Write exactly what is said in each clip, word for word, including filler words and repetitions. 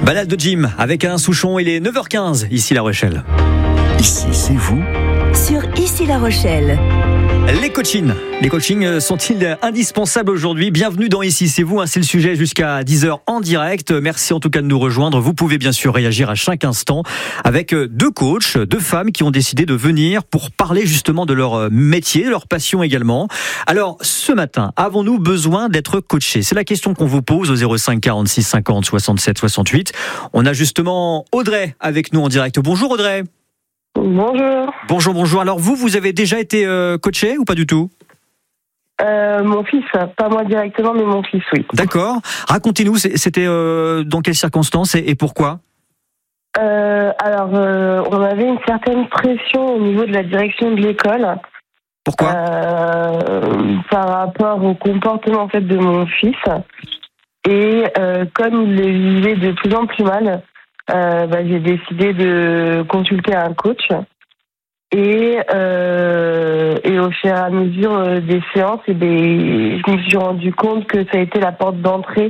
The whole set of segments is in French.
Balade de gym avec Alain Souchon, il est neuf heures quinze, ici La Rochelle. Ici, c'est vous. Sur Ici La Rochelle. Les coachings, les coachings sont-ils indispensables aujourd'hui? Bienvenue dans Ici c'est vous, c'est le sujet jusqu'à dix heures en direct. Merci en tout cas de nous rejoindre. Vous pouvez bien sûr réagir à chaque instant avec deux coachs, deux femmes qui ont décidé de venir pour parler justement de leur métier, de leur passion également. Alors ce matin, avons-nous besoin d'être coachés? C'est la question qu'on vous pose au zéro cinq quarante-six cinquante soixante-sept soixante-huit. On a justement Audrey avec nous en direct. Bonjour Audrey. Bonjour. Bonjour, bonjour. Alors vous, vous avez déjà été euh, coaché ou pas du tout? euh, Mon fils, pas moi directement, mais mon fils, oui. D'accord. Racontez-nous, c'était euh, dans quelles circonstances et, et pourquoi? euh, Alors, euh, on avait une certaine pression au niveau de la direction de l'école. Pourquoi? euh, Par rapport au comportement en fait de mon fils. Et euh, comme il le vivait de plus en plus mal, Euh, bah, j'ai décidé de consulter un coach et, euh, et au fur et à mesure des séances, et ben, je me suis rendu compte que ça a été la porte d'entrée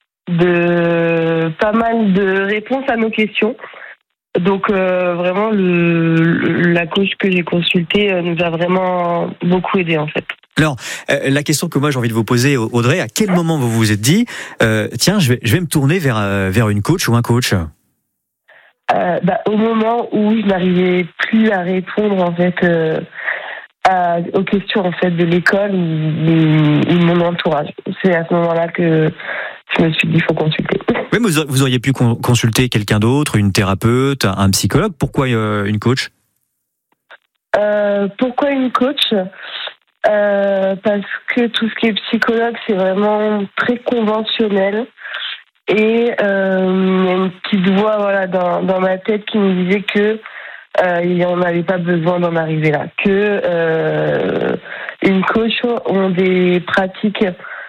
de pas mal de réponses à nos questions. Donc euh, vraiment, le, la coach que j'ai consultée euh, nous a vraiment beaucoup aidé en fait. Alors, euh, la question que moi j'ai envie de vous poser, Audrey, à quel moment vous vous êtes dit, euh, tiens, je vais, je vais me tourner vers, euh, vers une coach ou un coach? Euh, bah, au moment où je n'arrivais plus à répondre en fait euh, à, aux questions en fait de l'école ou, ou, ou de mon entourage, c'est à ce moment-là que je me suis dit il faut consulter. Oui, mais vous auriez pu consulter quelqu'un d'autre, une thérapeute, un psychologue. Pourquoi euh, une coach? euh, Pourquoi une coach? euh, Parce que tout ce qui est psychologue, c'est vraiment très conventionnel. Et euh, il y a une petite voix voilà, dans, dans ma tête qui me disait que euh, on n'avait pas besoin d'en arriver là. Que euh, une coach ont des pratiques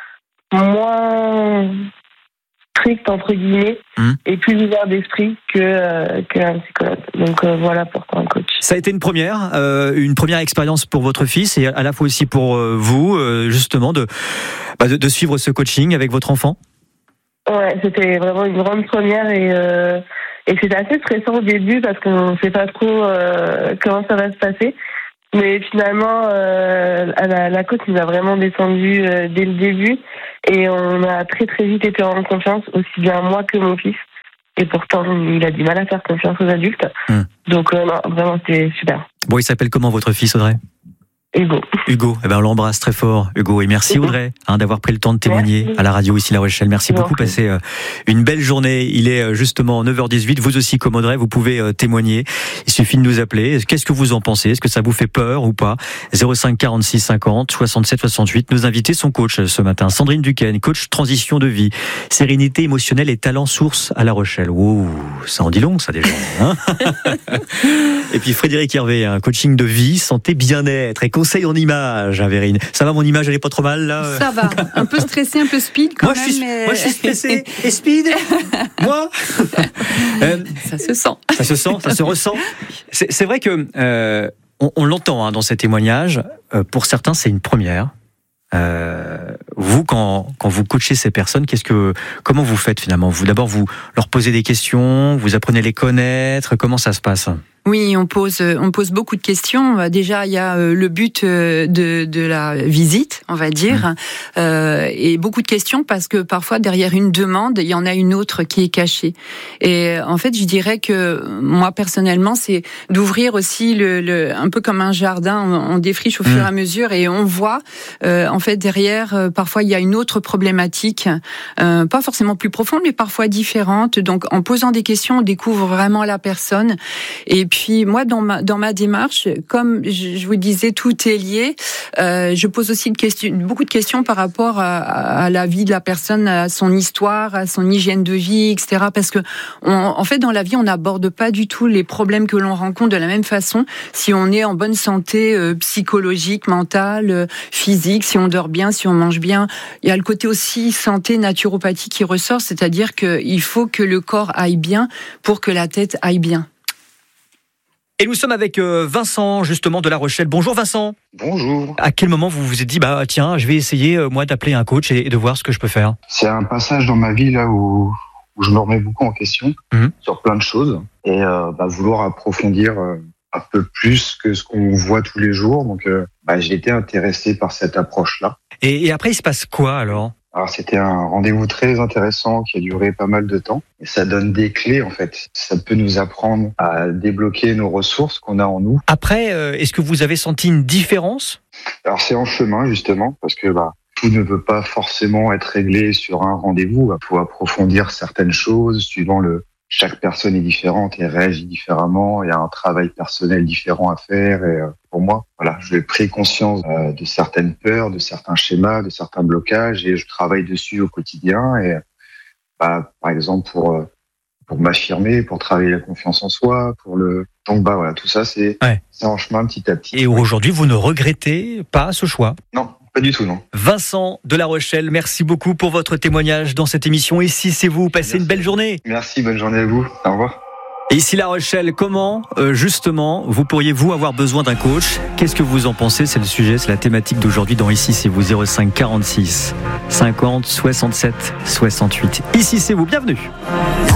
moins strictes, entre guillemets, mmh. et plus ouvertes d'esprit que, euh, qu'un psychologue. Donc euh, voilà pourquoi un coach. Ça a été une première, euh, une première expérience pour votre fils et à la fois aussi pour euh, vous, euh, justement, de, bah, de, de suivre ce coaching avec votre enfant? Ouais, c'était vraiment une grande première et, euh, et c'était assez stressant au début parce qu'on ne sait pas trop euh, comment ça va se passer. Mais finalement, euh, la, la coach nous a vraiment descendu euh, dès le début et on a très très vite été en confiance, aussi bien moi que mon fils. Et pourtant, il a du mal à faire confiance aux adultes. Mmh. Donc euh, non, vraiment, c'était super. Bon, il s'appelle comment votre fils, Audrey? Hugo. Hugo, eh ben on l'embrasse très fort, Hugo, et merci Hugo. Audrey hein, d'avoir pris le temps de témoigner merci. À la radio ici La Rochelle. Merci beaucoup, passez euh, une belle journée. Il est euh, justement neuf heures dix-huit. Vous aussi, comme Audrey, vous pouvez euh, témoigner. Il suffit de nous appeler. Qu'est-ce que vous en pensez? Est-ce que ça vous fait peur ou pas? zéro cinq quarante-six cinquante soixante-sept soixante-huit. Nos invités sont coach ce matin. Sandrine Duquesne, coach transition de vie, sérénité émotionnelle et talent source à La Rochelle. Ouh, ça en dit long, ça déjà. Hein. Et puis Frédéric Hervé, un coaching de vie, santé, bien-être et conseil en image. Vérine. Ça va, mon image, elle est pas trop mal là? Ça va, un peu stressé, un peu speed quand moi, même. Je suis, mais... Moi je suis stressé et speed. Moi euh, Ça se sent. Ça se sent, ça se ressent. C'est, c'est vrai que euh, on, on l'entend hein, dans ces témoignages. Euh, pour certains, c'est une première. Euh, vous, quand, quand vous coachez ces personnes, qu'est-ce que, comment vous faites finalement? Vous d'abord vous leur posez des questions, vous apprenez à les connaître. Comment ça se passe? Oui, on pose, on pose beaucoup de questions. Déjà, il y a le but de, de la visite, on va dire, mmh. euh, et beaucoup de questions parce que parfois derrière une demande, il y en a une autre qui est cachée. Et en fait, je dirais que moi personnellement, c'est d'ouvrir aussi le, le un peu comme un jardin, on, on défriche au mmh. fur et à mesure et on voit euh, en fait derrière, euh, parfois il y a une autre problématique, euh, pas forcément plus profonde, mais parfois différente. Donc, en posant des questions, on découvre vraiment la personne. Et puis Puis moi, dans ma dans ma démarche, comme je vous disais, tout est lié. Euh, je pose aussi de questions, beaucoup de questions par rapport à, à la vie de la personne, à son histoire, à son hygiène de vie, et cetera. Parce que, on, en fait, dans la vie, on n'aborde pas du tout les problèmes que l'on rencontre de la même façon. Si on est en bonne santé euh, psychologique, mentale, euh, physique, si on dort bien, si on mange bien, il y a le côté aussi santé, naturopathie qui ressort, c'est-à-dire qu'il faut que le corps aille bien pour que la tête aille bien. Et nous sommes avec Vincent, justement, de La Rochelle. Bonjour Vincent. Bonjour. À quel moment vous vous êtes dit, bah tiens, je vais essayer, moi, d'appeler un coach et de voir ce que je peux faire? C'est un passage dans ma vie là où, où je me remets beaucoup en question mmh. sur plein de choses et euh, bah, vouloir approfondir euh, un peu plus que ce qu'on voit tous les jours. Donc, euh, bah, j'ai été intéressé par cette approche-là. Et, et après, il se passe quoi alors ? Alors, c'était un rendez-vous très intéressant qui a duré pas mal de temps. Et ça donne des clés, en fait. Ça peut nous apprendre à débloquer nos ressources qu'on a en nous. Après, euh, est-ce que vous avez senti une différence ? Alors, c'est en chemin, justement, parce que bah, tout ne peut pas forcément être réglé sur un rendez-vous. Il faut approfondir certaines choses suivant le... Chaque personne est différente et réagit différemment. Il y a un travail personnel différent à faire. Et euh, pour moi, voilà, j'ai pris conscience euh, de certaines peurs, de certains schémas, de certains blocages, et je travaille dessus au quotidien. Et bah, par exemple, pour euh, pour m'affirmer, pour travailler la confiance en soi, pour le donc bah voilà, tout ça c'est ouais. c'est en chemin petit à petit. Et aujourd'hui, vous ne regrettez pas ce choix ? Non. Pas du tout, non. Vincent de La Rochelle, merci beaucoup pour votre témoignage dans cette émission. Ici, c'est vous. Passez merci. Une belle journée. Merci, bonne journée à vous. Au revoir. Et ici La Rochelle, comment, euh, justement, vous pourriez-vous avoir besoin d'un coach ? Qu'est-ce que vous en pensez ? C'est le sujet, c'est la thématique d'aujourd'hui dans Ici, c'est vous. zéro cinq quarante-six cinquante soixante-sept soixante-huit. Ici, c'est vous. Bienvenue.